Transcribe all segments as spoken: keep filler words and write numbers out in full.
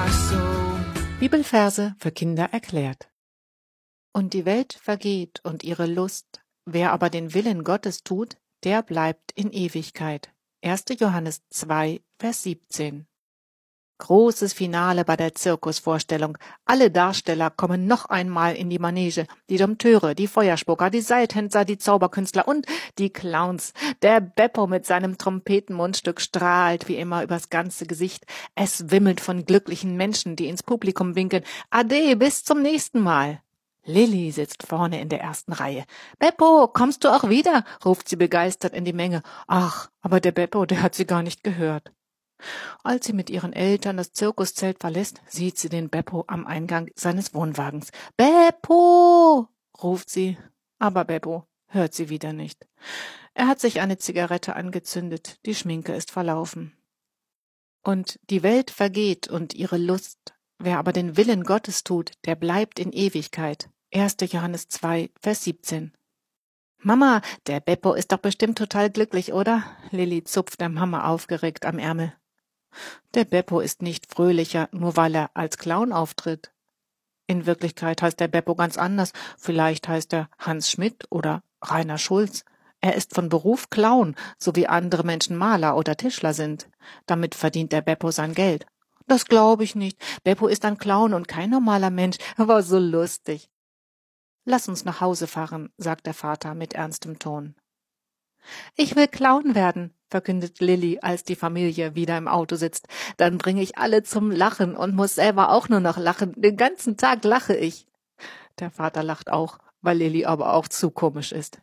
my soul. Bibelverse für Kinder erklärt. Und die Welt vergeht und ihre Lust, wer aber den Willen Gottes tut, der bleibt in Ewigkeit. erster Johannes zwei, Vers siebzehn. Großes Finale bei der Zirkusvorstellung. Alle Darsteller kommen noch einmal in die Manege. Die Dompteure, die Feuerspucker, die Seiltänzer, die Zauberkünstler und die Clowns. Der Beppo mit seinem Trompetenmundstück strahlt wie immer übers ganze Gesicht. Es wimmelt von glücklichen Menschen, die ins Publikum winken. Ade, bis zum nächsten Mal. Lilli sitzt vorne in der ersten Reihe. »Beppo, kommst du auch wieder?« ruft sie begeistert in die Menge. Ach, aber der Beppo, der hat sie gar nicht gehört. Als sie mit ihren Eltern das Zirkuszelt verlässt, sieht sie den Beppo am Eingang seines Wohnwagens. »Beppo!« ruft sie, aber Beppo hört sie wieder nicht. Er hat sich eine Zigarette angezündet, die Schminke ist verlaufen. Und die Welt vergeht und ihre Lust, wer aber den Willen Gottes tut, der bleibt in Ewigkeit. erster Johannes zwei, Vers siebzehn. »Mama, der Beppo ist doch bestimmt total glücklich, oder?« Lilli zupft der Mama aufgeregt am Ärmel. Der Beppo ist nicht fröhlicher, nur weil er als Clown auftritt. In Wirklichkeit heißt der Beppo ganz anders. Vielleicht heißt er Hans Schmidt oder Rainer Schulz. Er ist von Beruf Clown, so wie andere Menschen Maler oder Tischler sind. Damit verdient der Beppo sein Geld. Das glaube ich nicht. Beppo ist ein Clown und kein normaler Mensch. Aber so lustig. »Lass uns nach Hause fahren«, sagt der Vater mit ernstem Ton. »Ich will Clown werden«, verkündet Lilli, als die Familie wieder im Auto sitzt. »Dann bringe ich alle zum Lachen und muss selber auch nur noch lachen. Den ganzen Tag lache ich.« Der Vater lacht auch, weil Lilli aber auch zu komisch ist.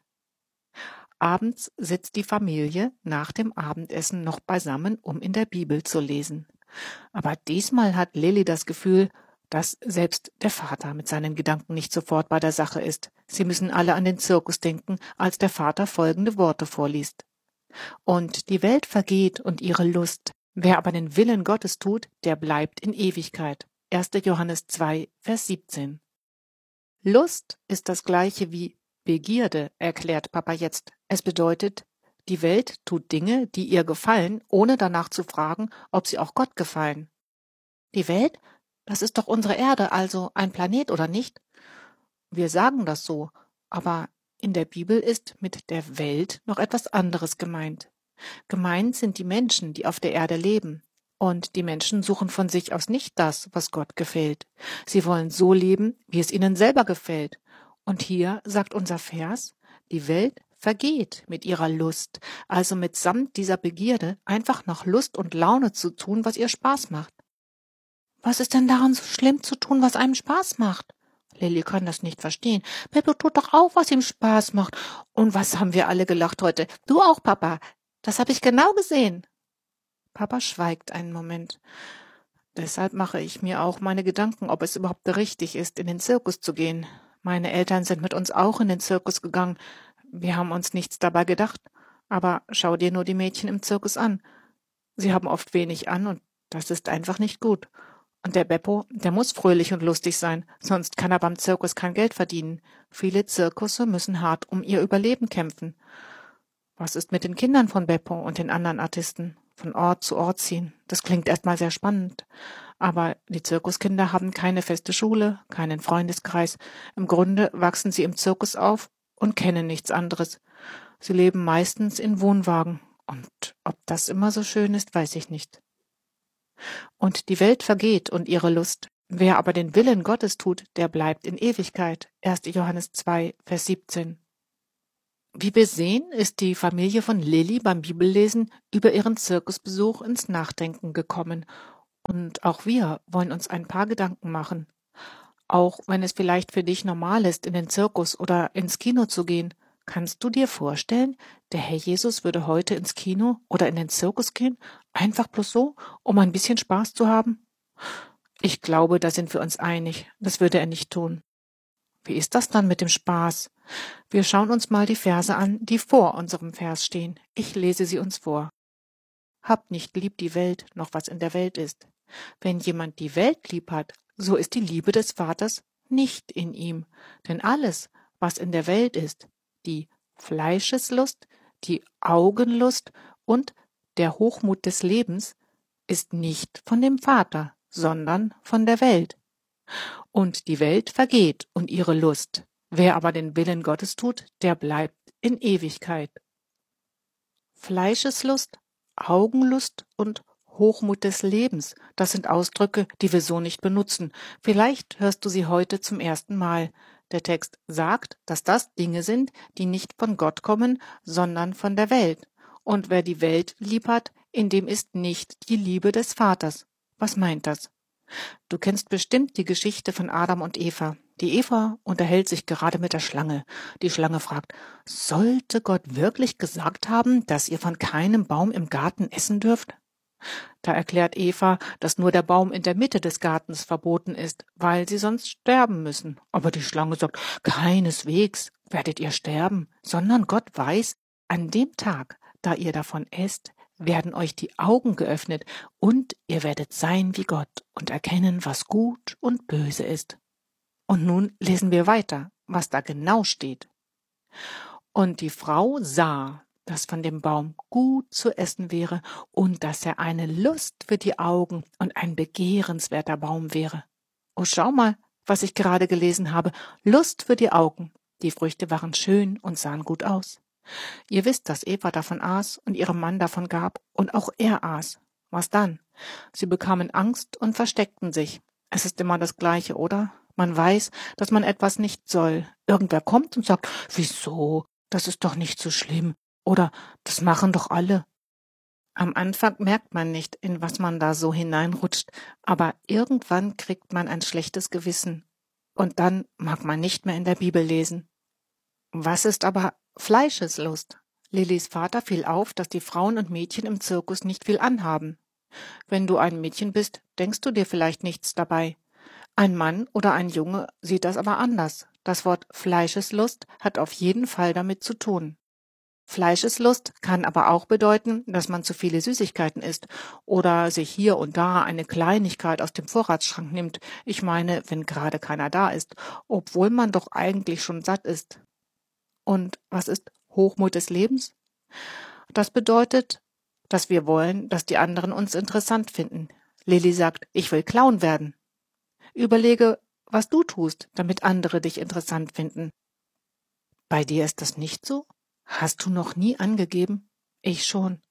Abends sitzt die Familie nach dem Abendessen noch beisammen, um in der Bibel zu lesen. Aber diesmal hat Lilli das Gefühl, dass selbst der Vater mit seinen Gedanken nicht sofort bei der Sache ist. Sie müssen alle an den Zirkus denken, als der Vater folgende Worte vorliest. Und die Welt vergeht und ihre Lust. Wer aber den Willen Gottes tut, der bleibt in Ewigkeit. erster Johannes zwei, Vers siebzehn. Lust ist das gleiche wie Begierde, erklärt Papa jetzt. Es bedeutet, die Welt tut Dinge, die ihr gefallen, ohne danach zu fragen, ob sie auch Gott gefallen. Die Welt? Das ist doch unsere Erde, also ein Planet, oder nicht? Wir sagen das so, aber in der Bibel ist mit der Welt noch etwas anderes gemeint. Gemeint sind die Menschen, die auf der Erde leben. Und die Menschen suchen von sich aus nicht das, was Gott gefällt. Sie wollen so leben, wie es ihnen selber gefällt. Und hier sagt unser Vers, die Welt vergeht mit ihrer Lust, also mitsamt dieser Begierde einfach nach Lust und Laune zu tun, was ihr Spaß macht. Was ist denn daran so schlimm zu tun, was einem Spaß macht? Lilli kann das nicht verstehen. Beppo tut doch auch, was ihm Spaß macht. Und was haben wir alle gelacht heute? Du auch, Papa. Das habe ich genau gesehen. Papa schweigt einen Moment. Deshalb mache ich mir auch meine Gedanken, ob es überhaupt richtig ist, in den Zirkus zu gehen. Meine Eltern sind mit uns auch in den Zirkus gegangen. Wir haben uns nichts dabei gedacht. Aber schau dir nur die Mädchen im Zirkus an. Sie haben oft wenig an und das ist einfach nicht gut. Und der Beppo, der muss fröhlich und lustig sein, sonst kann er beim Zirkus kein Geld verdienen. Viele Zirkusse müssen hart um ihr Überleben kämpfen. Was ist mit den Kindern von Beppo und den anderen Artisten? Von Ort zu Ort ziehen. Das klingt erstmal sehr spannend. Aber die Zirkuskinder haben keine feste Schule, keinen Freundeskreis. Im Grunde wachsen sie im Zirkus auf und kennen nichts anderes. Sie leben meistens in Wohnwagen. Und ob das immer so schön ist, weiß ich nicht. Und die Welt vergeht und ihre Lust. Wer aber den Willen Gottes tut, der bleibt in Ewigkeit. erster Johannes zwei, Vers siebzehn. Wie wir sehen, ist die Familie von Lilli beim Bibellesen über ihren Zirkusbesuch ins Nachdenken gekommen. Und auch wir wollen uns ein paar Gedanken machen. Auch wenn es vielleicht für dich normal ist, in den Zirkus oder ins Kino zu gehen, kannst du dir vorstellen, der Herr Jesus würde heute ins Kino oder in den Zirkus gehen, einfach bloß so, um ein bisschen Spaß zu haben? Ich glaube, da sind wir uns einig, das würde er nicht tun. Wie ist das dann mit dem Spaß? Wir schauen uns mal die Verse an, die vor unserem Vers stehen. Ich lese sie uns vor. Habt nicht lieb die Welt, noch was in der Welt ist. Wenn jemand die Welt lieb hat, so ist die Liebe des Vaters nicht in ihm. Denn alles, was in der Welt ist, die Fleischeslust, die Augenlust und der Hochmut des Lebens, ist nicht von dem Vater, sondern von der Welt. Und die Welt vergeht und ihre Lust. Wer aber den Willen Gottes tut, der bleibt in Ewigkeit. Fleischeslust, Augenlust und Hochmut des Lebens, das sind Ausdrücke, die wir so nicht benutzen. Vielleicht hörst du sie heute zum ersten Mal. Der Text sagt, dass das Dinge sind, die nicht von Gott kommen, sondern von der Welt. Und wer die Welt lieb hat, in dem ist nicht die Liebe des Vaters. Was meint das? Du kennst bestimmt die Geschichte von Adam und Eva. Die Eva unterhält sich gerade mit der Schlange. Die Schlange fragt, sollte Gott wirklich gesagt haben, dass ihr von keinem Baum im Garten essen dürft? Da erklärt Eva, dass nur der Baum in der Mitte des Gartens verboten ist, weil sie sonst sterben müssen. Aber die Schlange sagt, keineswegs werdet ihr sterben, sondern Gott weiß, an dem Tag, da ihr davon esst, werden euch die Augen geöffnet und ihr werdet sein wie Gott und erkennen, was gut und böse ist. Und nun lesen wir weiter, was da genau steht. Und die Frau sah, dass von dem Baum gut zu essen wäre und dass er eine Lust für die Augen und ein begehrenswerter Baum wäre. Oh, schau mal, was ich gerade gelesen habe. Lust für die Augen. Die Früchte waren schön und sahen gut aus. Ihr wisst, dass Eva davon aß und ihrem Mann davon gab und auch er aß. Was dann? Sie bekamen Angst und versteckten sich. Es ist immer das Gleiche, oder? Man weiß, dass man etwas nicht soll. Irgendwer kommt und sagt, wieso? Das ist doch nicht so schlimm. Oder das machen doch alle. Am Anfang merkt man nicht, in was man da so hineinrutscht, aber irgendwann kriegt man ein schlechtes Gewissen. Und dann mag man nicht mehr in der Bibel lesen. Was ist aber Fleischeslust? Lillys Vater fiel auf, dass die Frauen und Mädchen im Zirkus nicht viel anhaben. Wenn du ein Mädchen bist, denkst du dir vielleicht nichts dabei. Ein Mann oder ein Junge sieht das aber anders. Das Wort Fleischeslust hat auf jeden Fall damit zu tun. Fleischeslust kann aber auch bedeuten, dass man zu viele Süßigkeiten isst oder sich hier und da eine Kleinigkeit aus dem Vorratsschrank nimmt. Ich meine, wenn gerade keiner da ist, obwohl man doch eigentlich schon satt ist. Und was ist Hochmut des Lebens? Das bedeutet, dass wir wollen, dass die anderen uns interessant finden. Lilly sagt, ich will Clown werden. Überlege, was du tust, damit andere dich interessant finden. Bei dir ist das nicht so? Hast du noch nie angegeben? Ich schon.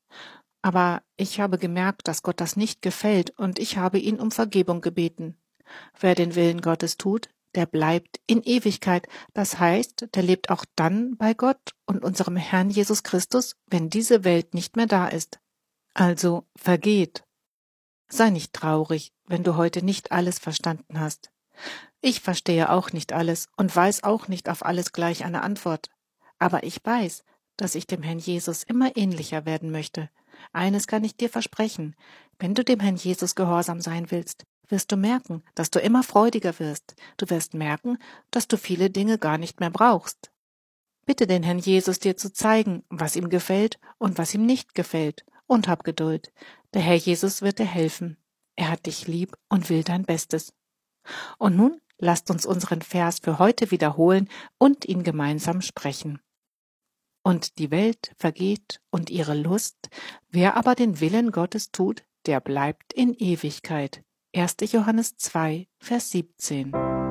Aber ich habe gemerkt, dass Gott das nicht gefällt, und ich habe ihn um Vergebung gebeten. Wer den Willen Gottes tut, der bleibt in Ewigkeit. Das heißt, der lebt auch dann bei Gott und unserem Herrn Jesus Christus, wenn diese Welt nicht mehr da ist. Also vergeht. Sei nicht traurig, wenn du heute nicht alles verstanden hast. Ich verstehe auch nicht alles und weiß auch nicht auf alles gleich eine Antwort. Aber ich weiß, dass ich dem Herrn Jesus immer ähnlicher werden möchte. Eines kann ich dir versprechen: Wenn du dem Herrn Jesus gehorsam sein willst, wirst du merken, dass du immer freudiger wirst. Du wirst merken, dass du viele Dinge gar nicht mehr brauchst. Bitte den Herrn Jesus, dir zu zeigen, was ihm gefällt und was ihm nicht gefällt. Und hab Geduld. Der Herr Jesus wird dir helfen. Er hat dich lieb und will dein Bestes. Und nun lasst uns unseren Vers für heute wiederholen und ihn gemeinsam sprechen. Und die Welt vergeht und ihre Lust, wer aber den Willen Gottes tut, der bleibt in Ewigkeit. erster Johannes zwei, Vers siebzehn.